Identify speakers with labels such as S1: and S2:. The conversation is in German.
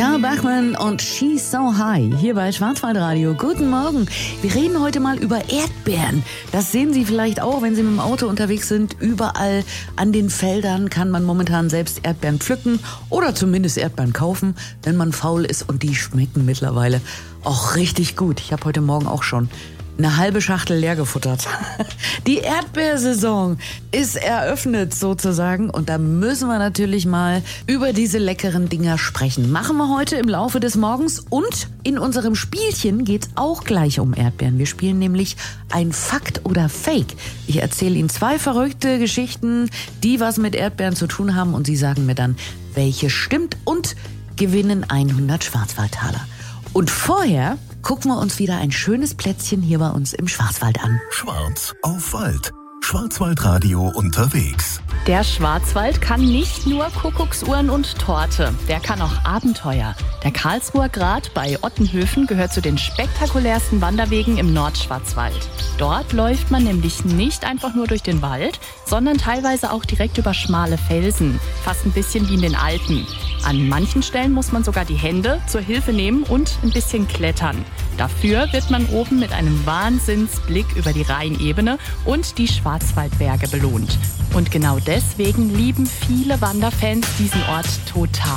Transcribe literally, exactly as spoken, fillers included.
S1: Karl Bachmann und She's So High hier bei Schwarzwaldradio. Guten Morgen. Wir reden heute mal über Erdbeeren. Das sehen Sie vielleicht auch, wenn Sie mit dem Auto unterwegs sind. Überall an den Feldern kann man momentan selbst Erdbeeren pflücken oder zumindest Erdbeeren kaufen, wenn man faul ist. Und die schmecken mittlerweile auch richtig gut. Ich habe heute Morgen auch schon eine halbe Schachtel leer gefuttert. Die Erdbeersaison ist eröffnet sozusagen und da müssen wir natürlich mal über diese leckeren Dinger sprechen. Machen wir heute im Laufe des Morgens und in unserem Spielchen geht's auch gleich um Erdbeeren. Wir spielen nämlich ein Fakt oder Fake. Ich erzähle Ihnen zwei verrückte Geschichten, die was mit Erdbeeren zu tun haben und Sie sagen mir dann, welche stimmt und gewinnen hundert Schwarzwaldtaler. Und vorher gucken wir uns wieder ein schönes Plätzchen hier bei uns im Schwarzwald an.
S2: Schwarz auf Wald. Schwarzwaldradio unterwegs.
S3: Der Schwarzwald kann nicht nur Kuckucksuhren und Torte, der kann auch Abenteuer. Der Karlsruher Grat bei Ottenhöfen gehört zu den spektakulärsten Wanderwegen im Nordschwarzwald. Dort läuft man nämlich nicht einfach nur durch den Wald, sondern teilweise auch direkt über schmale Felsen, fast ein bisschen wie in den Alpen. An manchen Stellen muss man sogar die Hände zur Hilfe nehmen und ein bisschen klettern. Dafür wird man oben mit einem Wahnsinnsblick über die Rheinebene und die Schwarzwaldberge belohnt. Und genau deswegen lieben viele Wanderfans diesen Ort total.